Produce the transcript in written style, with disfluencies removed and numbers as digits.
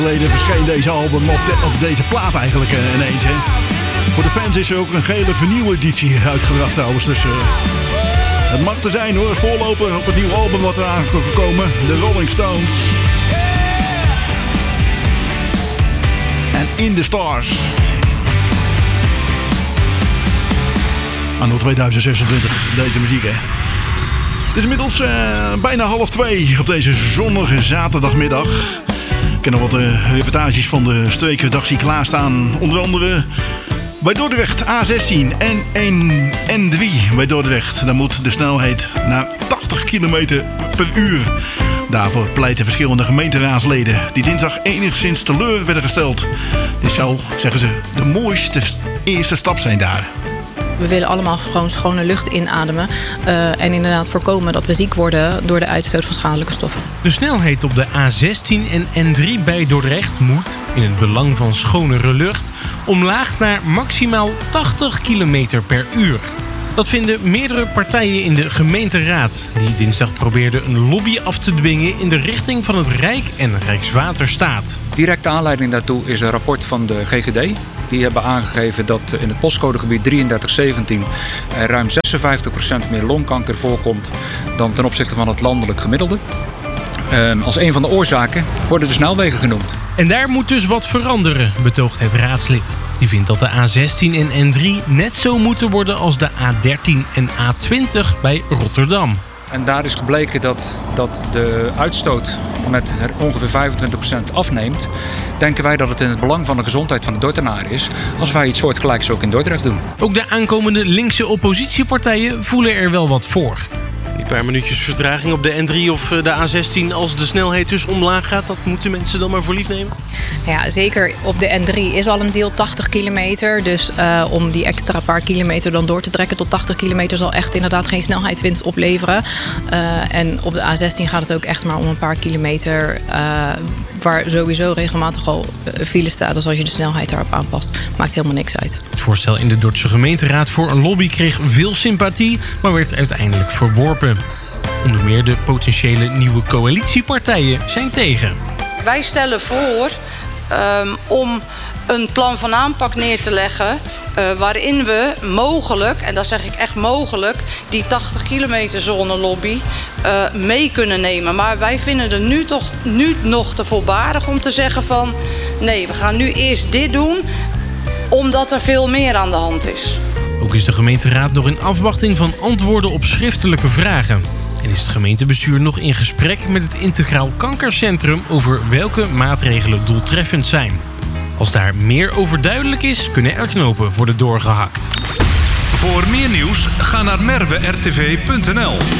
Geleden verscheen deze album, of deze plaat eigenlijk ineens. Hè. Voor de fans is er ook een gele vernieuweditie uitgebracht trouwens. Dus het mag er zijn hoor. Voorloper op het nieuwe album wat er aangekomen. De Rolling Stones. En In The Stars. Anno 2026, deze muziek hè. Het is inmiddels bijna 1:30 op deze zonnige zaterdagmiddag. Ik heb nog wat reportages van de streekredactie klaarstaan. Onder andere bij Dordrecht A16 en N3 bij Dordrecht. Dan moet de snelheid naar 80 km per uur. Daarvoor pleiten verschillende gemeenteraadsleden die dinsdag enigszins teleur werden gesteld. Dit zou, zeggen ze, de mooiste eerste stap zijn daar. We willen allemaal gewoon schone lucht inademen. En inderdaad voorkomen dat we ziek worden door de uitstoot van schadelijke stoffen. De snelheid op de A16 en N3 bij Dordrecht moet, in het belang van schonere lucht, omlaag naar maximaal 80 km per uur. Dat vinden meerdere partijen in de gemeenteraad, die dinsdag probeerden een lobby af te dwingen in de richting van het Rijk en Rijkswaterstaat. Directe aanleiding daartoe is een rapport van de GGD. Die hebben aangegeven dat in het postcodegebied 3317 er ruim 56% meer longkanker voorkomt dan ten opzichte van het landelijk gemiddelde. Als een van de oorzaken worden de snelwegen genoemd. En daar moet dus wat veranderen, betoogt het raadslid. Die vindt dat de A16 en N3 net zo moeten worden als de A13 en A20 bij Rotterdam. En daar is gebleken dat de uitstoot met ongeveer 25% afneemt. Denken wij dat het in het belang van de gezondheid van de Dordtenaren is als wij iets soortgelijks ook in Dordrecht doen. Ook de aankomende linkse oppositiepartijen voelen er wel wat voor. Die paar minuutjes vertraging op de N3 of de A16 als de snelheid dus omlaag gaat, dat moeten mensen dan maar voor lief nemen? Ja, zeker op de N3 is al een deel 80 kilometer. Dus om die extra paar kilometer dan door te trekken tot 80 kilometer zal echt inderdaad geen snelheidswinst opleveren. En op de A16 gaat het ook echt maar om een paar kilometer waar sowieso regelmatig al file staat. Dus als je de snelheid daarop aanpast, maakt helemaal niks uit. Het voorstel in de Dordtse gemeenteraad voor een lobby kreeg veel sympathie, maar werd uiteindelijk verworpen. Onder meer de potentiële nieuwe coalitiepartijen zijn tegen. Wij stellen voor om een plan van aanpak neer te leggen waarin we mogelijk, en dat zeg ik echt mogelijk, die 80 kilometer zone lobby mee kunnen nemen. Maar wij vinden het nu nog te voorbarig om te zeggen van nee, we gaan nu eerst dit doen omdat er veel meer aan de hand is. Ook is de gemeenteraad nog in afwachting van antwoorden op schriftelijke vragen. En is het gemeentebestuur nog in gesprek met het Integraal Kankercentrum over welke maatregelen doeltreffend zijn. Als daar meer over duidelijk is, kunnen er knopen worden doorgehakt. Voor meer nieuws, ga naar merwertv.nl.